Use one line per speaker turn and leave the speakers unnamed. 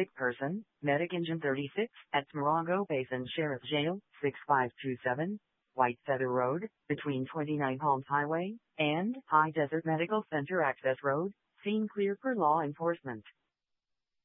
sick person, Medic Engine 36, at Morongo Basin Sheriff Jail, 6527, White Feather Road, between 29 Palms Highway and High Desert Medical Center Access Road, scene clear for law enforcement.